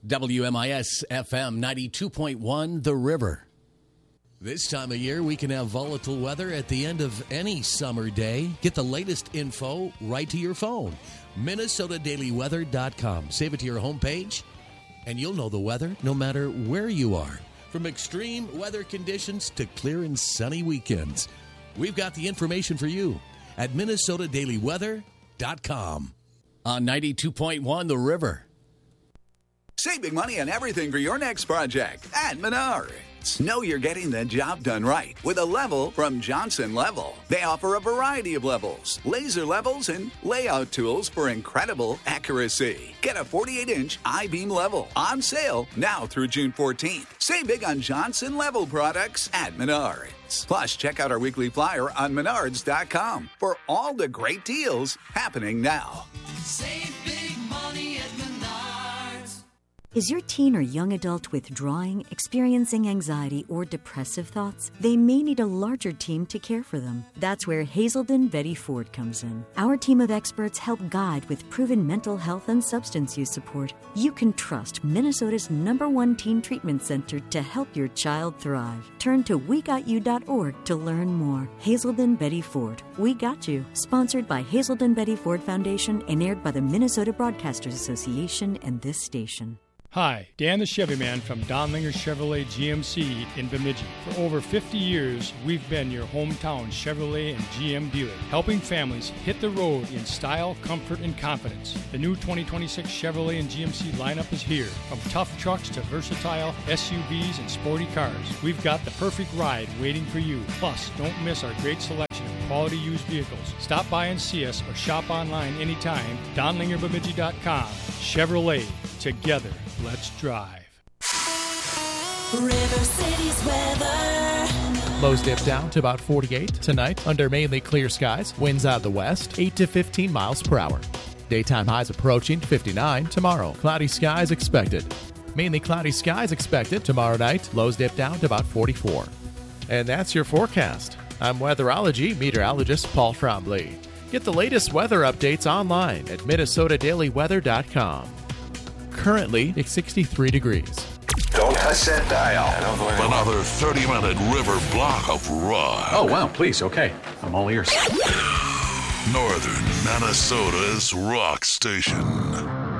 WMIS FM 92.1 The River. This time of year, we can have volatile weather at the end of any summer day. Get the latest info right to your phone. MinnesotaDailyWeather.com. Save it to your homepage, and you'll know the weather no matter where you are. From extreme weather conditions to clear and sunny weekends, we've got the information for you at MinnesotaDailyWeather.com. On 92.1 The River. Save big money on everything for your next project at Menards. Know you're getting the job done right with a level from Johnson Level. They offer a variety of levels, laser levels, and layout tools for incredible accuracy. Get a 48-inch I-beam level on sale now through June 14th. Save big on Johnson Level products at Menards. Plus, check out our weekly flyer on Menards.com for all the great deals happening now. Save big money at Menards. Is your teen or young adult withdrawing, experiencing anxiety or depressive thoughts? They may need a larger team to care for them. That's where Hazelden Betty Ford comes in. Our team of experts help guide with proven mental health and substance use support. You can trust Minnesota's #1 teen treatment center to help your child thrive. Turn to WeGotYou.org to learn more. Hazelden Betty Ford. We Got You. Sponsored by Hazelden Betty Ford Foundation and aired by the Minnesota Broadcasters Association and this station. Hi, Dan the Chevy Man from Donlinger Chevrolet GMC in Bemidji. For over 50 years, we've been your hometown Chevrolet and GM dealer, helping families hit the road in style, comfort, and confidence. The new 2026 Chevrolet and GMC lineup is here. From tough trucks to versatile SUVs and sporty cars, we've got the perfect ride waiting for you. Plus, don't miss our great selection of quality used vehicles. Stop by and see us or shop online anytime. DonlingerBemidji.com. Chevrolet. Together, let's drive. River City's weather. Lows dip down to about 48 tonight under mainly clear skies. Winds out of the west, 8 to 15 miles per hour. Daytime highs approaching 59 tomorrow. Cloudy skies expected. Mainly cloudy skies expected tomorrow night. Lows dip down to about 44. And that's your forecast. I'm weatherology meteorologist Paul Trombley. Get the latest weather updates online at MinnesotaDailyWeather.com. Currently, it's 63 degrees. Don't touch that dial. Another 30-minute river block of rock. Oh, wow, please, okay. I'm all ears. Northern Minnesota's rock station.